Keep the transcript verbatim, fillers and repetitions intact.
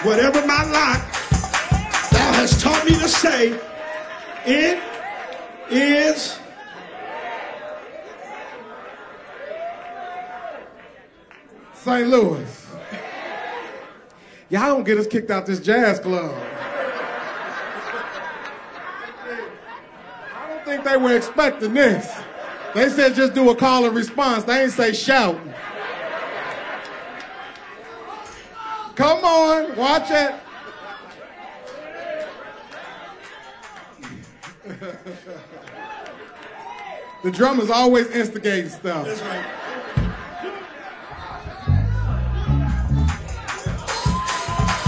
whatever my lot, thou hast taught me to say, it is Saint Louis. Y'all don't get us kicked out this jazz club. I don't think they were expecting this. They said just do a call and response. They ain't say shout. Come on, watch it. The drummers always instigating stuff. That's right.